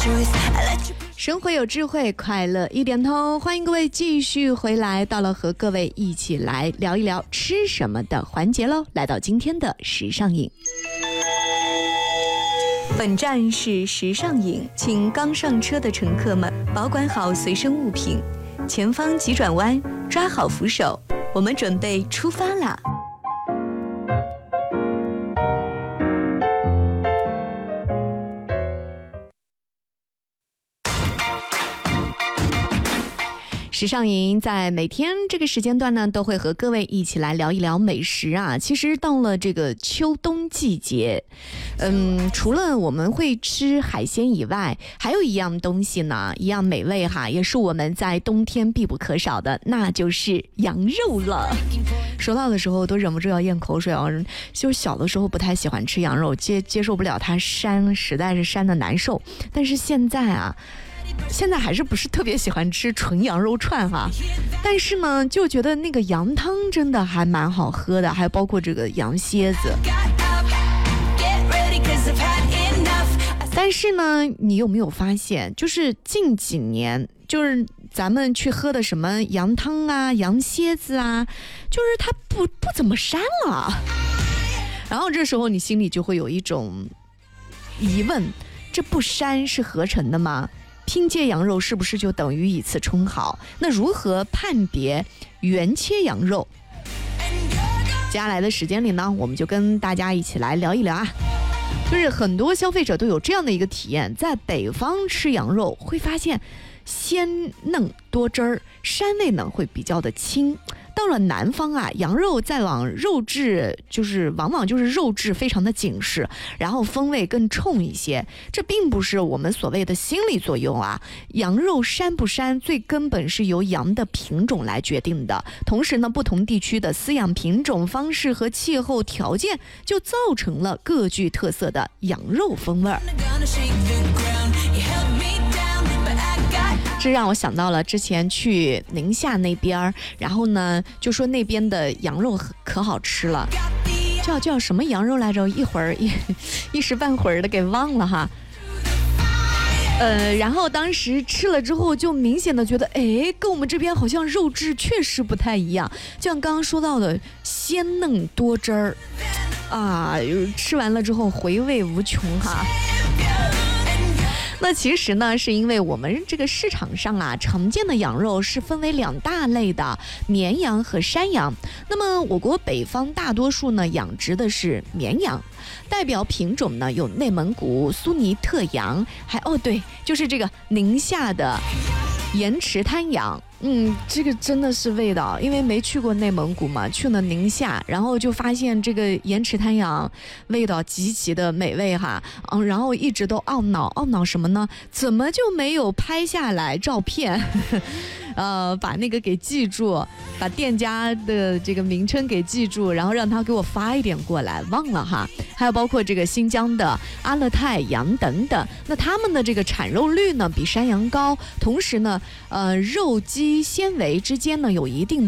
生活有智慧，快乐一点通。欢迎各位继续回来，到了和各位一起来聊一聊吃什么的环节喽。来到今天的时尚饮，本站是时尚饮，请刚上车的乘客们保管好随身物品，前方急转弯，抓好扶手，我们准备出发啦。时尚营在每天这个时间段呢，都会和各位一起来聊一聊美食啊。其实到了这个秋冬季节，除了我们会吃海鲜以外，还有一样东西呢，一样美味哈，也是我们在冬天必不可少的，那就是羊肉了。说到的时候都忍不住要咽口水啊！就小的时候不太喜欢吃羊肉，接受不了它膻，实在是膻的难受。但是现在还是不是特别喜欢吃纯羊肉串哈，但是呢，就觉得那个羊汤真的还蛮好喝的，还包括这个羊蝎子。但是呢，你有没有发现，就是近几年，就是咱们去喝的什么羊汤啊、羊蝎子啊，就是它不怎么膻了。然后这时候你心里就会有一种疑问：这不膻是合成的吗？拼接羊肉是不是就等于以次充好？那如何判别原切羊肉？接下来的时间里呢，我们就跟大家一起来聊一聊啊。就是很多消费者都有这样的一个体验，在北方吃羊肉会发现鲜嫩多汁儿，膻味呢会比较的轻。到了南方啊，羊肉再往肉质往往就是肉质非常的紧实，然后风味更冲一些。这并不是我们所谓的心理作用啊，羊肉膻不膻最根本是由羊的品种来决定的。同时呢，不同地区的饲养品种方式和气候条件就造成了各具特色的羊肉风味。这让我想到了之前去宁夏那边，然后呢就说那边的羊肉可好吃了，叫什么羊肉来着，一时半会儿的给忘了哈。然后当时吃了之后就明显的觉得，跟我们这边好像肉质确实不太一样，就像刚刚说到的鲜嫩多汁儿啊，吃完了之后回味无穷哈。那其实呢，是因为我们这个市场上啊，常见的羊肉是分为两大类的，绵羊和山羊。那么我国北方大多数呢养殖的是绵羊，代表品种呢有内蒙古苏尼特羊，对，就是这个宁夏的盐池滩羊。这个真的是味道，因为没去过内蒙古嘛，去了宁夏，然后就发现这个盐池滩羊味道极其的美味哈，然后一直都懊恼什么呢？怎么就没有拍下来照片？把那个给记住，把店家的这个名称给记住，然后让他给我发一点过来，忘了哈。还有包括这个新疆的阿勒泰羊等等，那他们的这个产肉率呢比山羊高，同时呢，肉肌纤维之间呢有一定的